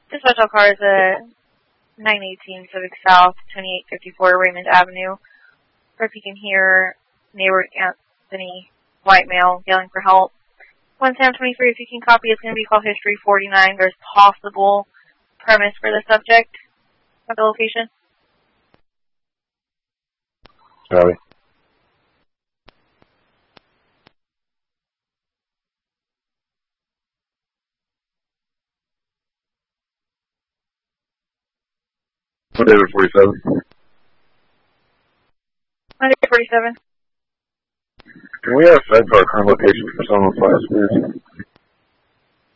Dispatch car is a 918 Civic South, 2854 Raymond Avenue. Or if you can hear neighbor Anthony, white male, yelling for help. 1 Sam 23, if you can copy, it's going to be call history 49. There's possible premise for the subject at the location. Copy. David 47. Monday 47. Can we have Fed for our current location for someone class, please?